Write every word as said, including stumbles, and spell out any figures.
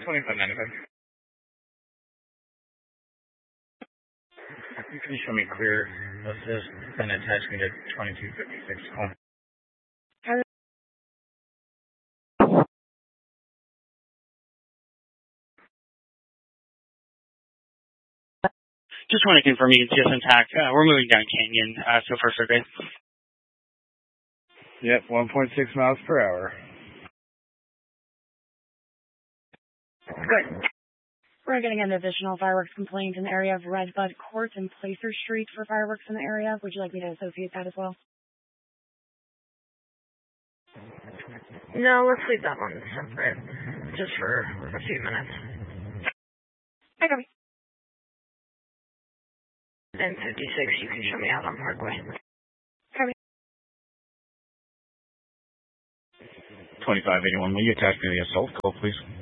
twenty-five ninety-five. You can show me clear of this and attach me to twenty-two fifty-six. Oh. Just want to confirm you can see us intact. Uh, we're moving down Canyon, uh, so for survey. Yep, one point six miles per hour. Good. We're getting an additional fireworks complaint in the area of Redbud Court and Placer Street for fireworks in the area. Would you like me to associate that as well? No, let's leave that one separate, just for a few minutes. I got me. And fifty-six, you can show me out on Parkway. Copy. twenty-five eighty-one, will you attach me to the assault call, please?